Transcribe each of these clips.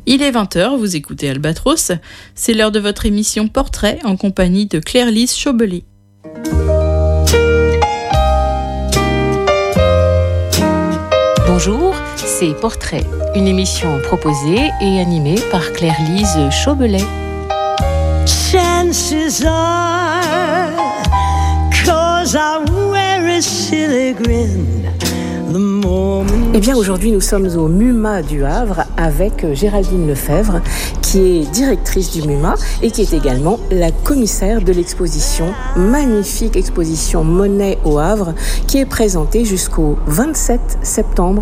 Il est 20h, vous écoutez Albatros. C'est l'heure de votre émission Portrait en compagnie de Claire-Lise Chaubelet. Bonjour, c'est Portrait, une émission proposée et animée par Claire-Lise Chaubelet. Chances are, 'cause I wear a silly grin. Eh bien, aujourd'hui, nous sommes au MUMA du Havre avec Géraldine Lefebvre, qui est directrice du MUMA et qui est également la commissaire de l'exposition, magnifique exposition Monet au Havre, qui est présentée jusqu'au 27 septembre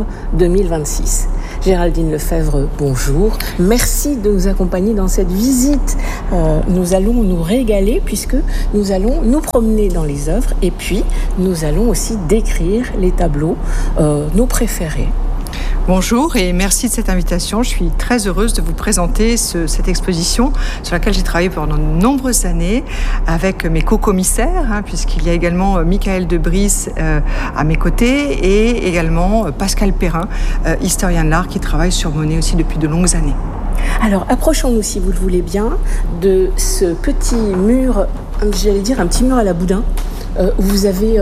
2026. Géraldine Lefebvre, bonjour. Merci de nous accompagner dans cette visite. Nous allons nous régaler puisque nous allons nous promener dans les œuvres et puis nous allons aussi décrire les tableaux, nos préférés. Bonjour et merci de cette invitation. Je suis très heureuse de vous présenter cette exposition sur laquelle j'ai travaillé pendant de nombreuses années avec mes co-commissaires, puisqu'il y a également Michael Debris à mes côtés et également Pascal Perrin, historien de l'art qui travaille sur Monet aussi depuis de longues années. Alors, approchons-nous, si vous le voulez bien, de ce petit mur, j'allais dire un petit mur à la Boudin, où vous avez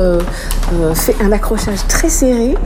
fait un accrochage très serré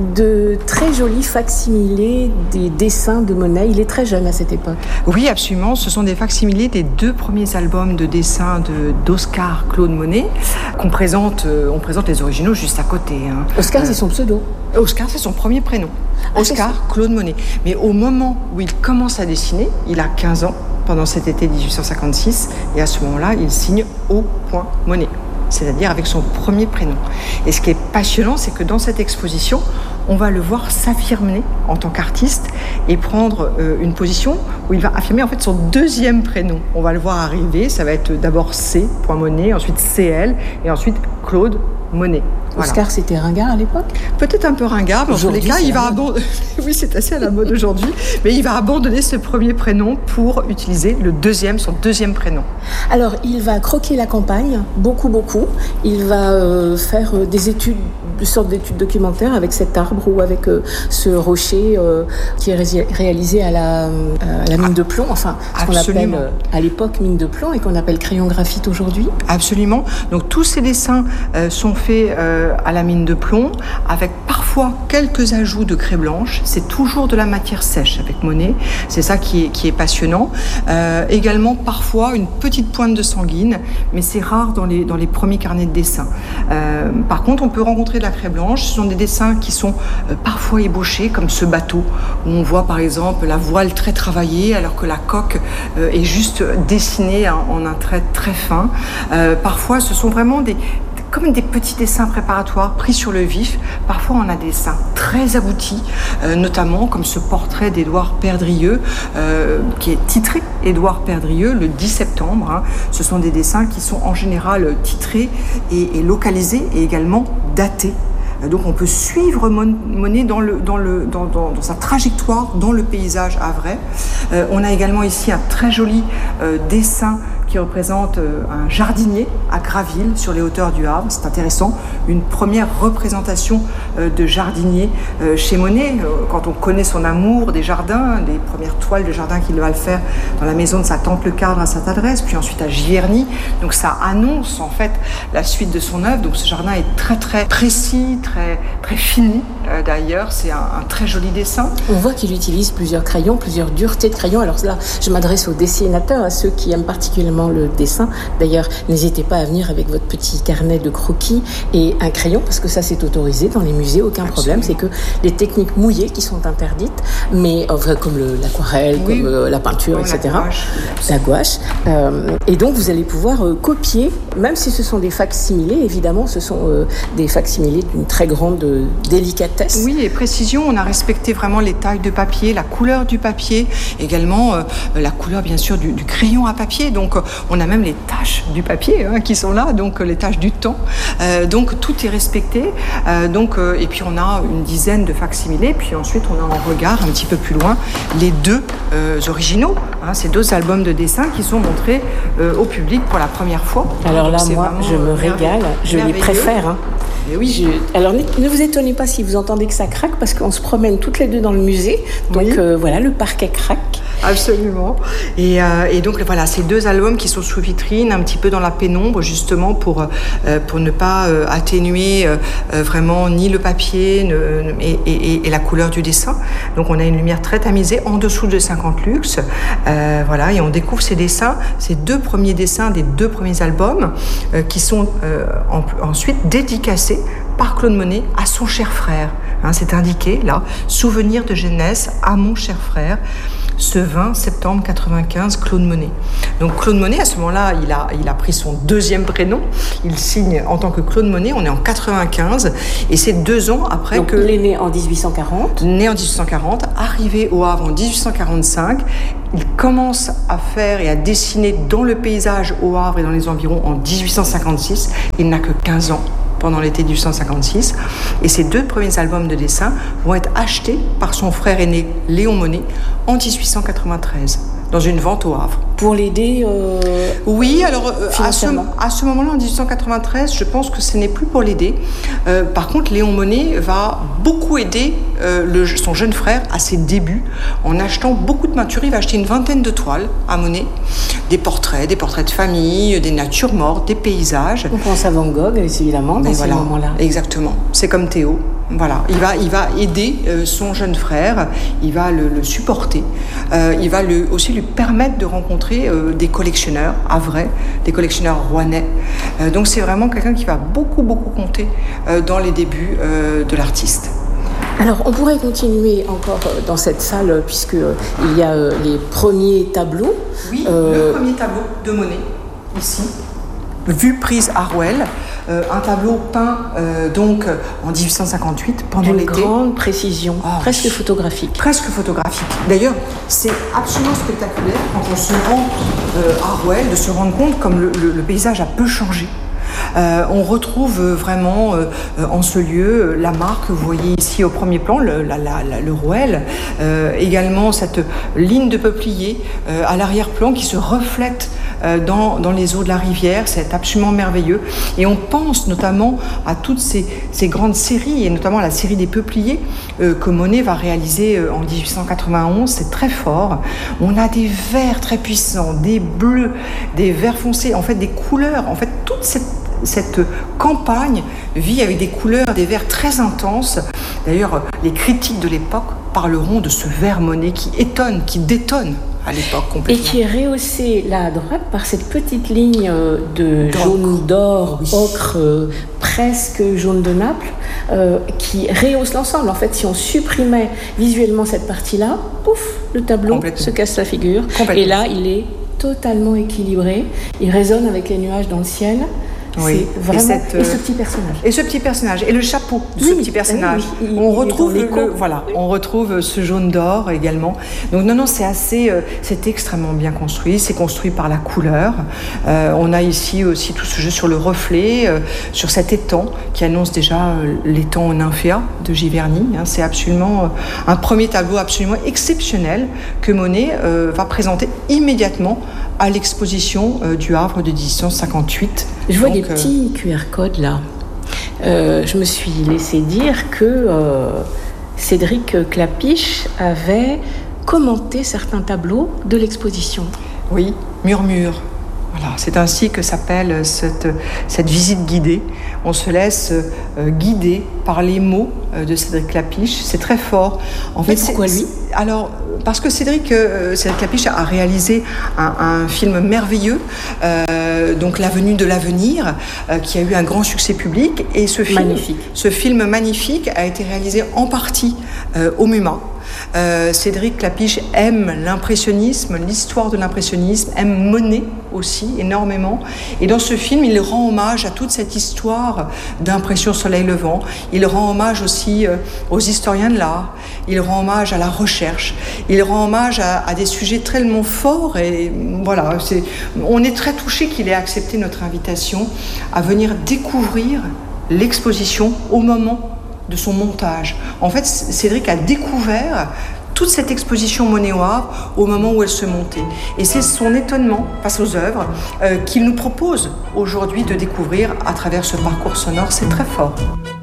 de très jolis facsimilés des dessins de Monet. Il est très jeune à cette époque. Oui, absolument. Ce sont des facsimilés des 2 premiers albums de dessins d'Oscar Claude Monet. On présente les originaux juste à côté. Oscar, c'est son pseudo. Oscar, c'est son premier prénom. Oscar Claude Monet. Mais au moment où il commence à dessiner, il a 15 ans, pendant cet été 1856, et à ce moment-là, il signe au point Monet, c'est-à-dire avec son premier prénom. Et ce qui est passionnant, c'est que dans cette exposition, on va le voir s'affirmer en tant qu'artiste et prendre une position où il va affirmer en fait son 2e prénom. On va le voir arriver, ça va être d'abord C. Monet, ensuite CL et ensuite Claude Monet. Voilà. Oscar, c'était ringard à l'époque ? Peut-être un peu ringard, mais en tous les cas, il va abandonner. Oui, c'est assez à la mode aujourd'hui, mais il va abandonner ce premier prénom pour utiliser son 2e prénom. Alors, il va croquer la campagne, beaucoup. Il va faire une sorte d'études documentaires avec cet arbre ou avec ce rocher qui est réalisé à la mine de plomb, enfin, ce qu'on appelle à l'époque mine de plomb et qu'on appelle crayon graphite aujourd'hui. Absolument. Donc, tous ces dessins sont faits à la mine de plomb, avec parfois quelques ajouts de craie blanche. C'est toujours de la matière sèche avec Monet. C'est ça qui est passionnant. Également, parfois, une petite pointe de sanguine, mais c'est rare dans les premiers carnets de dessin. Par contre, on peut rencontrer de la craie blanche. Ce sont des dessins qui sont parfois ébauchés, comme ce bateau, où on voit par exemple la voile très travaillée, alors que la coque est juste dessinée en un trait très fin. Parfois, ce sont vraiment comme des petits dessins préparatoires pris sur le vif. Parfois, on a des dessins très aboutis, notamment comme ce portrait d'Édouard Perdrieux, qui est titré Édouard Perdrieux le 10 septembre. Ce sont des dessins qui sont en général titrés et localisés et également datés. Donc on peut suivre Monet dans sa trajectoire dans le paysage havrais. On a également ici un très joli dessin qui représente un jardinier à Graville, sur les hauteurs du Havre. C'est intéressant, une première représentation de jardinier chez Monet, quand on connaît son amour des jardins, les premières toiles de jardin qu'il va le faire dans la maison de sa tante Le Cadre à Sainte-Adresse, puis ensuite à Giverny. Donc ça annonce en fait la suite de son œuvre. Donc ce jardin est très très précis, très, très fini. D'ailleurs, c'est un très joli dessin. On voit qu'il utilise plusieurs crayons, plusieurs duretés de crayons. Alors là, je m'adresse aux dessinateurs, à ceux qui aiment particulièrement le dessin. D'ailleurs, n'hésitez pas à venir avec votre petit carnet de croquis et un crayon, parce que ça, c'est autorisé dans les musées, aucun problème. C'est que les techniques mouillées qui sont interdites, mais comme l'aquarelle, oui, comme la peinture, etc. La gouache. Et donc, vous allez pouvoir copier, même si ce sont des facsimilés, évidemment, ce sont des facsimilés d'une très grande délicatesse. Oui, et précision, on a respecté vraiment les tailles de papier, la couleur du papier, également la couleur, bien sûr, du crayon à papier. Donc, on a même les taches du papier qui sont là, donc les taches du temps. Donc, tout est respecté. Et puis, on a une dizaine de facsimilés. Puis ensuite, on a en regard, un petit peu plus loin, les 2 originaux. Ces 2 albums de dessin qui sont montrés au public pour la première fois. Alors là, moi, je me régale. Je les préfère. Et oui. Alors ne vous étonnez pas si vous entendez que ça craque, parce qu'on se promène toutes les deux dans le musée. Donc voilà, le parquet craque. Absolument. Et donc voilà, ces 2 albums qui sont sous vitrine, un petit peu dans la pénombre, justement pour ne pas atténuer vraiment ni le papier et la couleur du dessin. Donc on a une lumière très tamisée en dessous de 50 lux. Voilà, et on découvre ces dessins, ces 2 premiers dessins des 2 premiers albums qui sont ensuite dédicacés par Claude Monet à son cher frère. C'est indiqué là, souvenir de jeunesse à mon cher frère, ce 20 septembre 95, Claude Monet. Donc Claude Monet, à ce moment-là, il a pris son 2e prénom. Il signe en tant que Claude Monet. On est en 95 et c'est 2 ans après donc, il est né en 1840. Né en 1840, arrivé au Havre en 1845. Il commence à faire et à dessiner dans le paysage au Havre et dans les environs en 1856. Il n'a que 15 ans pendant l'été 1856. Et ces 2 premiers albums de dessin vont être achetés par son frère aîné Léon Monet en 1893, dans une vente au Havre. Pour l'aider Oui, alors à ce moment-là, en 1893, je pense que ce n'est plus pour l'aider. Par contre, Léon Monet va beaucoup aider son jeune frère à ses débuts en achetant beaucoup de peintures. Il va acheter une 20aine de toiles à Monet, des portraits de famille, des natures mortes, des paysages. On pense à Van Gogh, évidemment, dans ces moments-là. Exactement, c'est comme Théo. Voilà, il va aider son jeune frère, il va le supporter, il va aussi lui permettre de rencontrer des collectionneurs havrais, des collectionneurs rouennais. Donc c'est vraiment quelqu'un qui va beaucoup compter dans les débuts de l'artiste. Alors on pourrait continuer encore dans cette salle puisqu'il y a les premiers tableaux. Oui, le premier tableau de Monet, ici. Vue prise à Rouelle, un tableau peint donc en 1858 pendant l'été. D'une grande précision, presque photographique. Presque photographique. D'ailleurs, c'est absolument spectaculaire quand on se rend à Rouelle de se rendre compte comme le paysage a peu changé. On retrouve vraiment en ce lieu la marque que vous voyez ici au premier plan, le Rouelle, également cette ligne de peuplier à l'arrière-plan qui se reflète dans les eaux de la rivière. C'est absolument merveilleux. Et on pense notamment à toutes ces grandes séries, et notamment à la série des peupliers que Monet va réaliser en 1891. C'est très fort. On a des verts très puissants, des bleus, des verts foncés, en fait des couleurs. En fait, toute cette campagne vit avec des couleurs, des verts très intenses. D'ailleurs, les critiques de l'époque parleront de ce vert Monet qui étonne, qui détonne à l'époque complètement. Et qui est rehaussé là à droite par cette petite ligne de jaune d'or, ocre, presque jaune de Naples, qui rehausse l'ensemble. En fait, si on supprimait visuellement cette partie-là, pouf, le tableau se casse la figure. Et là, il est totalement équilibré. Il résonne avec les nuages dans le ciel. Oui. C'est vraiment... Et ce petit personnage. Et ce petit personnage. Et le chapeau de ce petit personnage. On retrouve ce jaune d'or également. Donc non, c'est extrêmement bien construit. C'est construit par la couleur. On a ici aussi tout ce jeu sur le reflet, sur cet étang qui annonce déjà l'étang Nymphéa de Giverny. C'est absolument un premier tableau absolument exceptionnel que Monet va présenter immédiatement à l'exposition du Havre de 1858. Je vois des petits QR codes là. Je me suis laissé dire que Cédric Klapisch avait commenté certains tableaux de l'exposition. Oui, Murmure. Voilà, c'est ainsi que s'appelle cette visite guidée. On se laisse guider par les mots de Cédric Klapisch. C'est très fort. En fait, pourquoi lui ? Alors, parce que Cédric Klapisch a réalisé un film merveilleux, donc La Venue de l'avenir, qui a eu un grand succès public. Et ce film magnifique a été réalisé en partie au MUMA. Cédric Klapisch aime l'impressionnisme, l'histoire de l'impressionnisme, aime Monet aussi énormément. Et dans ce film, il rend hommage à toute cette histoire d'impression soleil levant. Il rend hommage aussi aux historiens de l'art. Il rend hommage à la recherche. Il rend hommage à des sujets tellement forts. Et voilà, on est très touchés qu'il ait accepté notre invitation à venir découvrir l'exposition au moment de son montage. En fait, Cédric a découvert toute cette exposition Monet au Havre au moment où elle se montait. Et c'est son étonnement face aux œuvres qu'il nous propose aujourd'hui de découvrir à travers ce parcours sonore. C'est très fort.